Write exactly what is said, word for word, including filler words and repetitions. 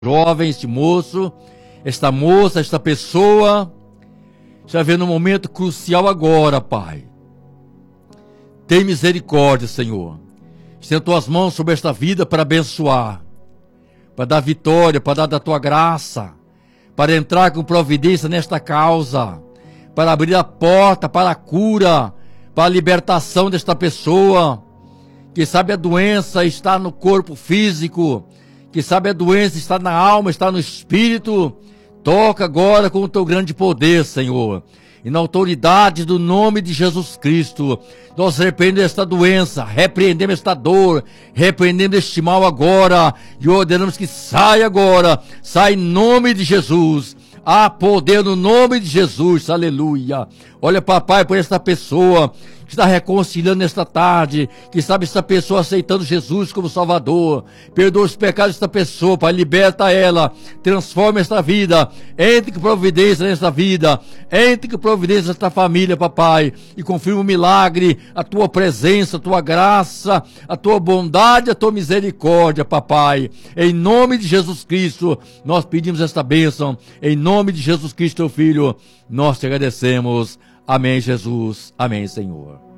jovem, este moço, esta moça, esta pessoa, já vendo um momento crucial agora, Pai. Tem misericórdia, Senhor. Estenda tuas mãos sobre esta vida para abençoar, para dar vitória, para dar da tua graça, para entrar com providência nesta causa, para abrir a porta para a cura, para a libertação desta pessoa, que sabe a doença está no corpo físico, que sabe a doença está na alma, está no espírito. Toca agora com o teu grande poder, Senhor, e na autoridade do nome de Jesus Cristo, nós repreendemos esta doença, repreendemos esta dor, repreendemos este mal agora, e ordenamos que saia agora, sai em nome de Jesus. Há poder no nome de Jesus, aleluia. Olha, papai, por esta pessoa que está reconciliando nesta tarde, que sabe esta pessoa aceitando Jesus como Salvador. Perdoa os pecados desta pessoa, Pai, liberta ela, transforma esta vida, entre com providência nesta vida, entre com providência nesta família, papai, e confirma o milagre, a tua presença, a tua graça, a tua bondade, a tua misericórdia, papai. Em nome de Jesus Cristo, nós pedimos esta bênção, em nome de Jesus Cristo, teu Filho, nós te agradecemos. Amém, Jesus. Amém, Senhor.